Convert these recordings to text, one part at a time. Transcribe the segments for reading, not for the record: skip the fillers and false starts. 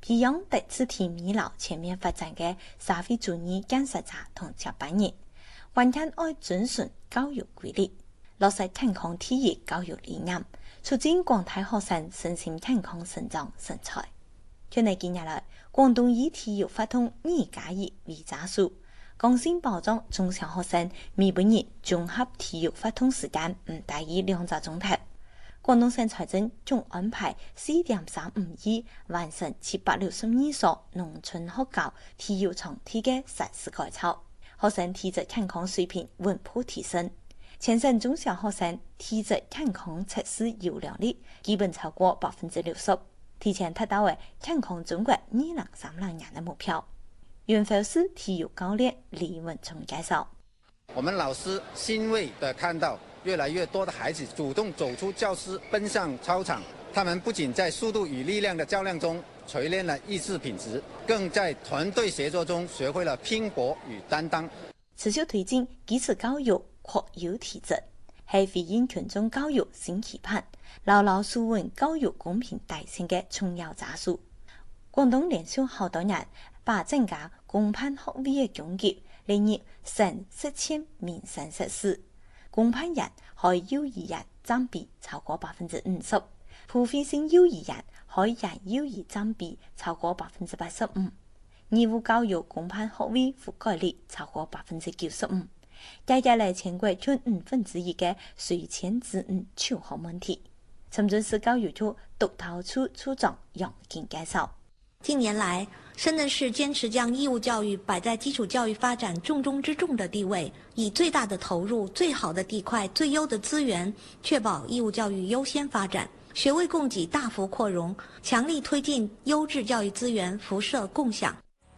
培养对此体未来全面發展嘅社會主義建設者同接班人，關鍵愛遵循教育規律，落實健康體育教育理念，促進廣大學生身心健康成長成才。去年近日來，廣東以體育發動2+2為扎數，剛性保障中小學生每半日綜合體育活動時間唔大於2個鐘頭。廣東省財政總安排4.35億完成762所農村學校體育場地嘅實施改造，學生體質健康水平穩步提升。全省中小學生體質健康測試優良率基本超過60%，提前達到為健康中國2030年的目標。元豐市體育教練李文聰介紹： 我們老師欣慰地看到越來越多的孩子主動走出教室，奔向操場。他們不僅在速度與力量的較量中錘煉了意志品質，更在團隊協作中學會了拼搏與擔當。 持續推進基礎教育擴優體質，係回應群眾教育新期盼，牢牢守穩教育公平大性嘅重要扎數。廣東連續好多年把增加公辦學位嘅供給列入省實踐民生實施。公辦人開幼兒園佔比超過50%，普惠性幼兒園開人幼兒佔比超過85%，義務教育公辦學位覆蓋率超過95%。解決了全國近1/5嘅稅前子女求學問題。深圳市教育局督導處處長楊健介紹： 近年來，深圳市堅持將義務教育擺在基礎教育發展重中之重的地位，以最大的投入、最好的地塊、最優的資源，確保義務教育優先發展，學位供給大幅擴容，強力推進優質教育資源輻射共享。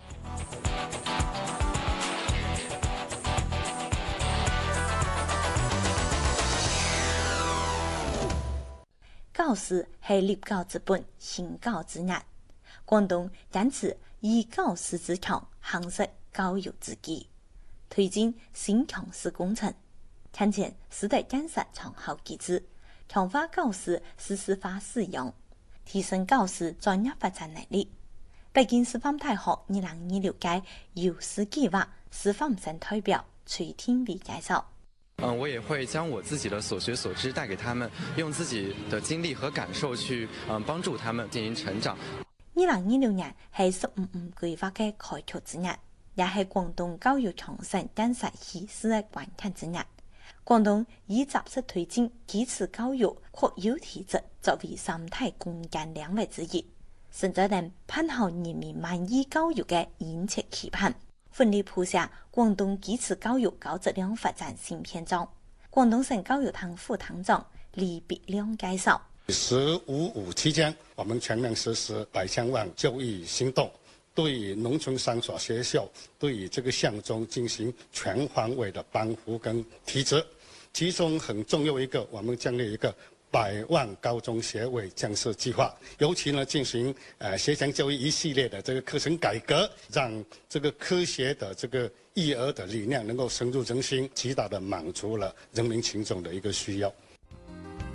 教師係立教之本、興教之業。廣東堅持以教師之強夯實教育之基，推進新強勢工程，強健師德建設良好機制，強化教師實施化使用，提升教師專業發展能力。北京師範大學2026屆優師計劃師範生代表崔天偉介紹： 我也會將我自己的所學所知帶給他們，用自己的經歷和感受去幫助他們進行成長。 2026年係15計劃嘅開拓之年，也係廣東教育創新建設起勢嘅關鍵之年。廣東以扎實推進基礎教育擴優體質作為三大關鍵兩位之一，實在能盼好人民滿意教育嘅殷切期盼，奮力譜寫廣東基礎教育高質量發展新篇章。廣東省教育廳副廳長李必亮介紹 ：“15.5期間，我們全面實施100千萬教育行動，對於農村3所學校，對於這個項中進行全方位的幫扶跟提質。其中很重要一個，我們建立一個100萬高中學位建設計劃，尤其呢進行學前教育一系列的這個課程改革，讓這個科學的這個育兒的理念能夠深入人心，極大的滿足了人民群眾的一個需要。